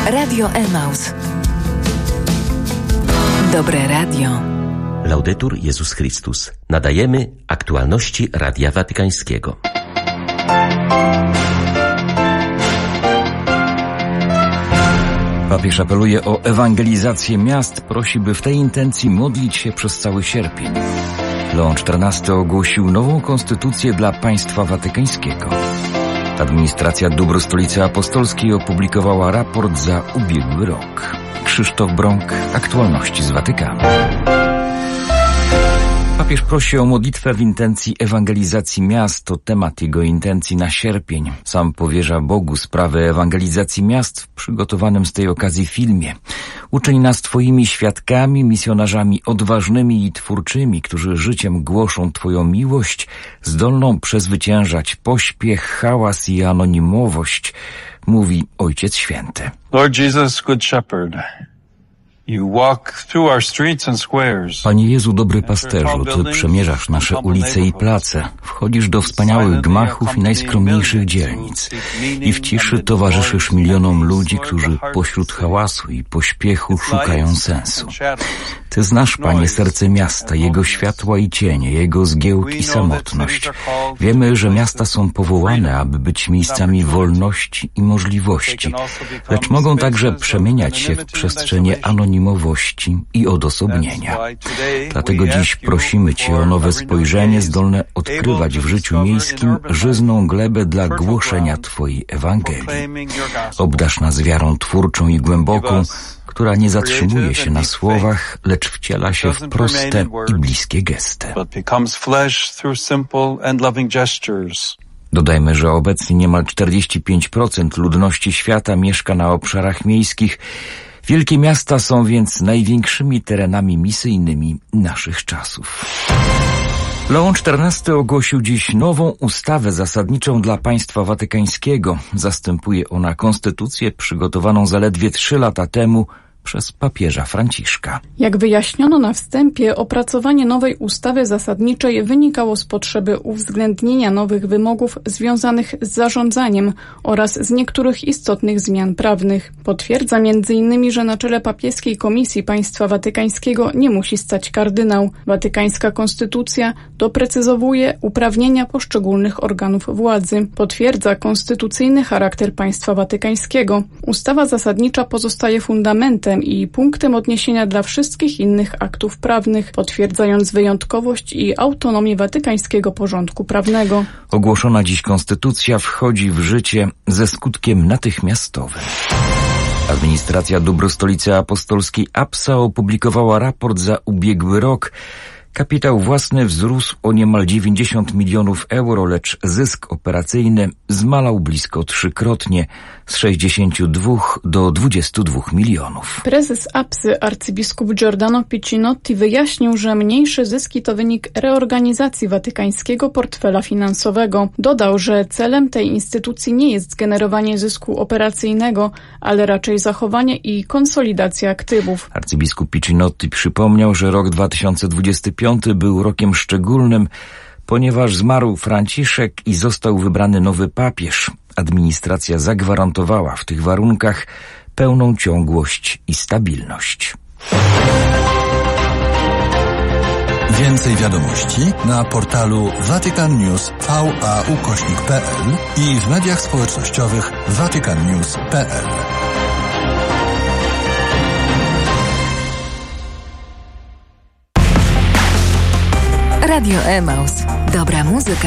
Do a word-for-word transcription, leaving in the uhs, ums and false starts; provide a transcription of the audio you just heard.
Radio Emaus. Dobre radio. Laudetur Jezus Chrystus. Nadajemy aktualności Radia Watykańskiego. Papież apeluje o ewangelizację miast, prosi, by w tej intencji modlić się przez cały sierpień. Leon czternasty ogłosił nową konstytucję dla państwa watykańskiego. Administracja dóbr Stolicy Apostolskiej opublikowała raport za ubiegły rok. Krzysztof Brąk, aktualności z Watykanu. Papież prosi o modlitwę w intencji ewangelizacji miast. To temat jego intencji na sierpień. Sam powierza Bogu sprawę ewangelizacji miast w przygotowanym z tej okazji filmie. Uczyń nas Twoimi świadkami, misjonarzami odważnymi i twórczymi, którzy życiem głoszą Twoją miłość, zdolną przezwyciężać pośpiech, hałas i anonimowość, mówi Ojciec Święty. Lord Jesus, Good Shepherd. You walk through our streets and squares. Panie Jezu, dobry pasterzu, Ty przemierzasz nasze ulice i place, wchodzisz do wspaniałych gmachów i najskromniejszych dzielnic i w ciszy towarzyszysz milionom ludzi, którzy pośród hałasu i pośpiechu szukają sensu. Ty znasz, Panie, serce miasta, jego światła i cienie, jego zgiełk i samotność. Wiemy, że miasta są powołane, aby być miejscami wolności i możliwości, lecz mogą także przemieniać się w przestrzenie anonimowości i odosobnienia. Dlatego dziś prosimy Cię o nowe spojrzenie zdolne odkrywać w życiu miejskim żyzną glebę dla głoszenia Twojej Ewangelii. Obdarz nas wiarą twórczą i głęboką, która nie zatrzymuje się na słowach, lecz wciela się w proste i bliskie gesty. Dodajmy, że obecnie niemal czterdzieści pięć procent ludności świata mieszka na obszarach miejskich. Wielkie miasta są więc największymi terenami misyjnymi naszych czasów. Leon czternasty ogłosił dziś nową ustawę zasadniczą dla państwa watykańskiego. Zastępuje ona konstytucję przygotowaną zaledwie trzy lata temu przez papieża Franciszka. Jak wyjaśniono na wstępie, opracowanie nowej ustawy zasadniczej wynikało z potrzeby uwzględnienia nowych wymogów związanych z zarządzaniem oraz z niektórych istotnych zmian prawnych. Potwierdza między innymi, że na czele papieskiej Komisji Państwa Watykańskiego nie musi stać kardynał. Watykańska konstytucja doprecyzowuje uprawnienia poszczególnych organów władzy. Potwierdza konstytucyjny charakter państwa watykańskiego. Ustawa zasadnicza pozostaje fundamentem i punktem odniesienia dla wszystkich innych aktów prawnych, potwierdzając wyjątkowość i autonomię watykańskiego porządku prawnego. Ogłoszona dziś konstytucja wchodzi w życie ze skutkiem natychmiastowym. Administracja dóbr Stolicy Apostolskiej A P S A opublikowała raport za ubiegły rok. Kapitał własny wzrósł o niemal dziewięćdziesiąt milionów euro, lecz zysk operacyjny zmalał blisko trzykrotnie, z sześćdziesięciu dwóch do dwudziestu dwóch milionów. Prezes A P S Y arcybiskup Giordano Piccinotti wyjaśnił, że mniejsze zyski to wynik reorganizacji watykańskiego portfela finansowego. Dodał, że celem tej instytucji nie jest generowanie zysku operacyjnego, ale raczej zachowanie i konsolidacja aktywów. Arcybiskup Piccinotti przypomniał, że rok dwa tysiące dwudziesty piąty był rokiem szczególnym, ponieważ zmarł Franciszek i został wybrany nowy papież. Administracja zagwarantowała w tych warunkach pełną ciągłość i stabilność. Więcej wiadomości na portalu Vatican News V A ukośnik P L i w mediach społecznościowych Vatican News kropka P L. Radio Emaus. Dobra muzyka